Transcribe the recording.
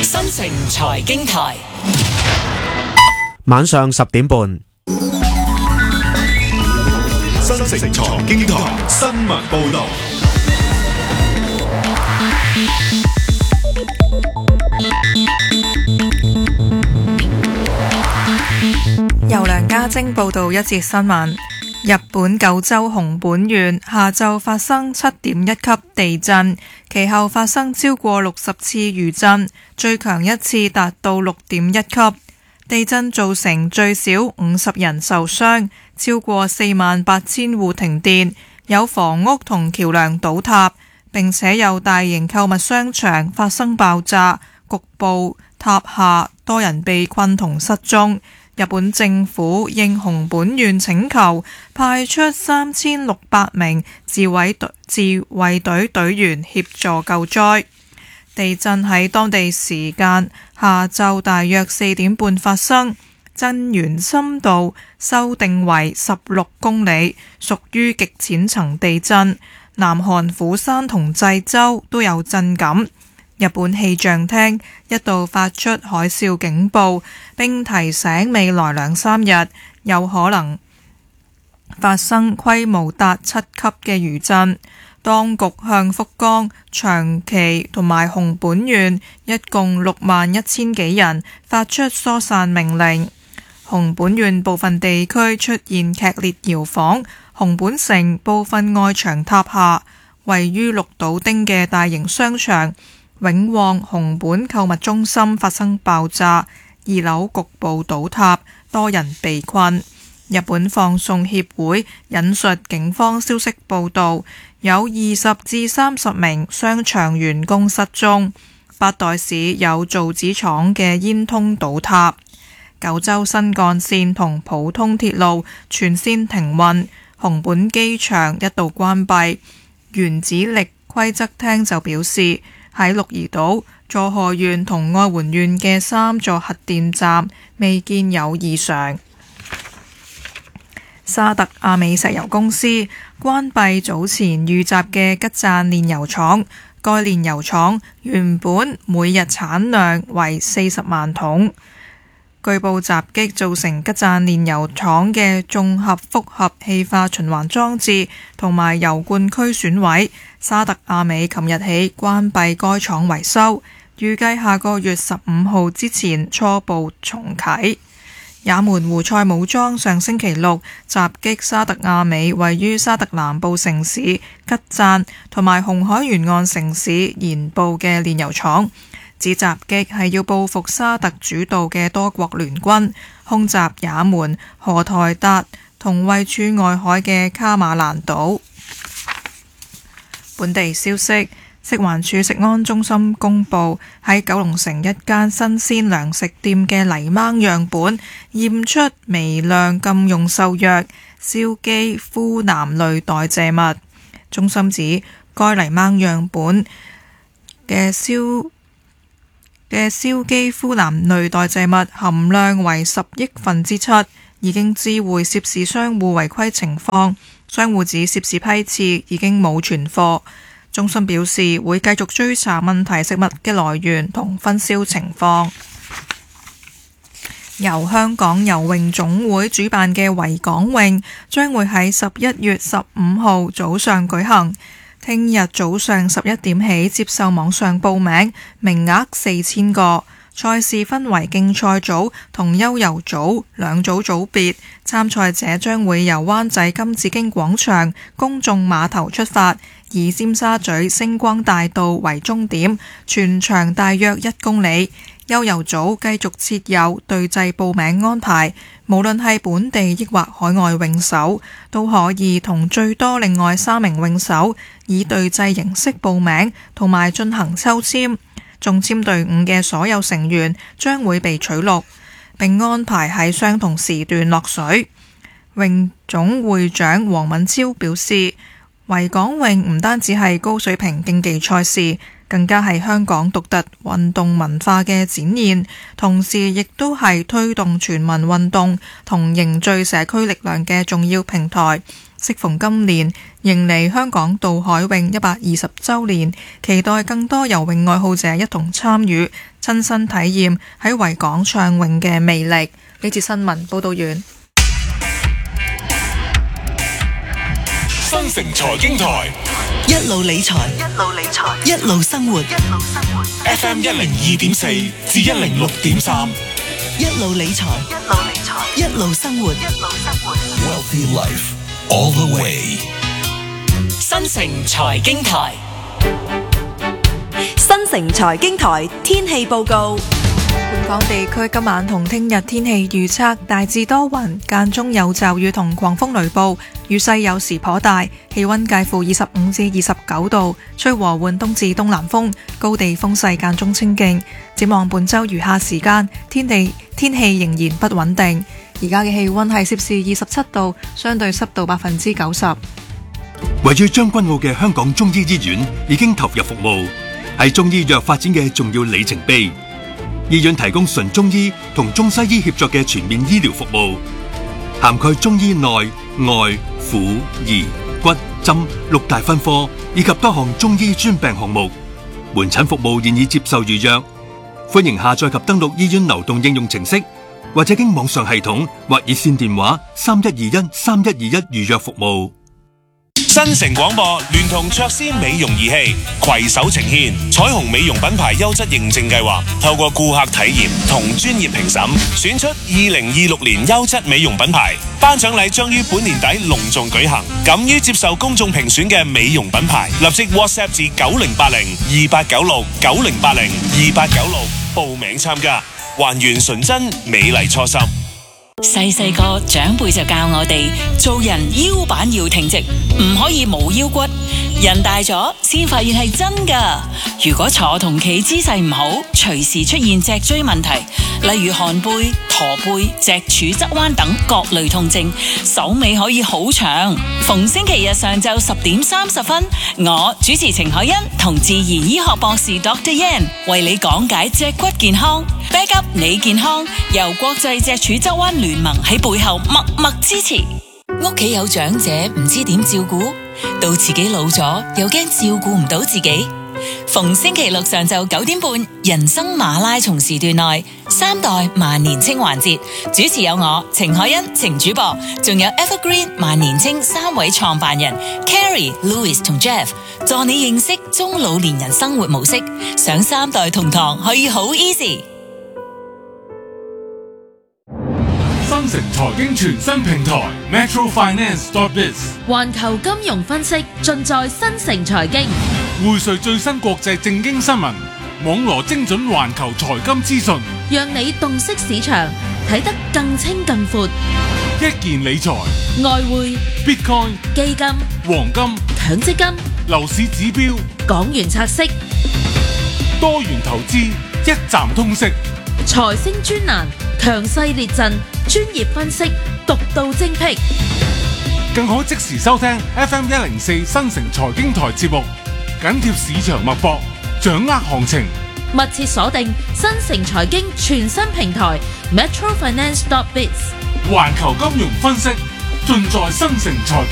新城財經台， 晚上10點半。 新城財經台新聞報道。 由梁家晶報道一節新聞。日本九州熊本縣下晝發生7.1級地震，其後發生超過60次餘震，最強一次達到6.1級。地震造成最少50人受傷，超過48,000戶停電，有房屋同橋樑倒塌，並且有大型購物商場發生爆炸，局部塌下，多人被困同失蹤。日本政府應熊本縣請求，派出3600名自衛隊隊員協助救災。地震喺當地時間下晝大約4點半發生，震源深度修訂為16公里，屬於極淺層地震。南韓釜山同濟州都有震感。日本氣象廳一度發出海嘯警報，並提醒未來2-3日有可能發生規模達7級嘅餘震。當局向福岡、長崎同埋熊本縣一共61,000幾人發出疏散命令。熊本縣部分地區出現劇烈搖晃，熊本城部分外牆塌下，位於鹿島町嘅大型商場永旺熊本購物中心發生爆炸，2樓局部倒塌，多人被困。日本放送協會引述警方消息報道，有20至30名商場員工失蹤。八代市有造紙廠嘅煙囪倒塌。九州新幹線同普通鐵路全線停運，熊本機場一度關閉。原子力規則廳就表示，喺鹿兒島、佐賀縣同愛媛縣嘅3座核電站未見有異常。沙特阿美石油公司關閉早前遇襲嘅吉贊煉油廠，該煉油廠原本每日產量為40萬桶。據報襲擊造成吉贊煉油廠嘅綜合複合氣化循環裝置同埋油罐區損毀。沙特阿美琴日起關閉該廠維修，預計下個月15號之前初步重啟。也門胡塞武裝上星期六襲擊沙特阿美位於沙特南部城市吉贊同埋紅海沿岸城市鹽布嘅煉油廠，指襲擊係要報復沙特主導嘅多國聯軍空襲也門、荷台達同位處外海嘅卡馬蘭島。本地消息，食環署食安中心公佈，喺九龍城一間新鮮糧食店嘅泥鯭樣本驗出微量禁用獸藥硝基呋喃類代謝物。中心指該泥鯭樣本嘅硝基呋喃類代謝物含量為10億分之7，已經知會涉事商戶違規情況。商戶指涉事批次已經冇存貨。中心表示會繼續追查問題食物嘅來源同分銷情況。由香港游泳總會主辦嘅維港泳將會喺11月15號早上舉行，聽日早上11點起接受網上報名，名額4000個。賽事分為競賽組同悠游組兩組組別，參賽者將會由灣仔金紫荊廣場公眾碼頭出發，以尖沙咀星光大道為終點，全長大約1公里。悠游組繼續設有隊制報名安排，無論係本地抑或海外泳手都可以同最多另外3名泳手以隊制形式報名，同埋進行抽籤。中籤隊伍嘅所有成員將會被取錄，並安排喺相同時段落水。泳總會長黃敏超表示，維港泳唔單止係高水平競技賽事，更加係香港獨特運動文化嘅展現，同時亦都係推動全民運動同凝聚社區力量嘅重要平台。 適逢今年迎嚟香港渡海泳120週年，期待更多游泳愛好者一同參與，親身體驗喺維港暢泳嘅魅力。呢節新聞報道完。 新城財經台一路理財，一路生活。 FM 102.4至106.3， 一路理財，一路生活。 Wealthy Life all the way。 新城財經台， 新城財經台天氣報告。 本港地區今晚同聽日天氣預測大致多雲，間中有驟雨同狂風雷暴，雨勢有時頗大，氣溫介乎25至29度，吹和緩東至東南風，高地風勢間中清勁。展望本週餘下時間，天氣仍然不穩定。而家嘅氣溫係攝氏27度，相對濕度90%。 位於將軍澳嘅香港中醫醫院已經投入服務，係中醫藥發展嘅重要里程碑。醫院提供純中醫同中西醫協作嘅全面醫療服務，涵蓋中醫內外婦兒骨針6大分科，以及多項中醫專病項目。門診服務現已接受預約，歡迎下載及登錄醫院流動應用程式，或者經網上系統或熱線電話3121預約服務。 新城廣播聯同卓斯美容儀器攜手呈現彩虹美容品牌優質認證計劃，透過顧客體驗同專業評審，選出2026年優質美容品牌。頒獎禮將於本年底隆重舉行，敢於接受公眾評選嘅美容品牌，立即 WhatsApp 至9080289690802896報名參加，還原純真美麗初心。 細細個長輩就教我哋做人腰板要挺直，唔可以冇腰骨。人大咗先發現係真噶。如果坐同企姿勢唔好，隨時出現脊椎問題，例如寒背、駝背、脊柱側彎等各類痛症，手尾可以好長。逢星期日上晝10點30分，我主持程海欣同自然醫學博士 Dr. Yan 為你講解脊骨健康。Back up 你健康，由國際脊柱側彎聯盟喺背後默默支持。屋企有長者唔知點照顧，到自己老咗又驚照顧唔到自己。逢星期六上晝9點半，人生馬拉松時段內3代萬年青環節，主持有我程海欣、程主播，仲有 Evergreen 萬年青3位創辦人 Carrie、Louis 同 Jeff， 助你認識中老年人生活模式。想3代同堂可以好 easy。 新城財經全新平台 metrofinance.biz， 環球金融分析盡在新城財經， 匯萃最新國際政經新聞，網羅精準環球財金資訊， 讓你洞悉市場，睇得更清更闊。 一鍵理財、 外匯、 Bitcoin、 基金、 黃金、 強積金、 樓市指標、 港元拆息、 多元投資，一站通識。 財星專欄，強勢列陣，專業分析，獨到精闢， 更可即時收聽 FM 104新城財經台節目，緊貼市場脈搏，掌握行情。 密切鎖定新城財經全新平台 metrofinance.biz， 環球金融分析盡在新城財經。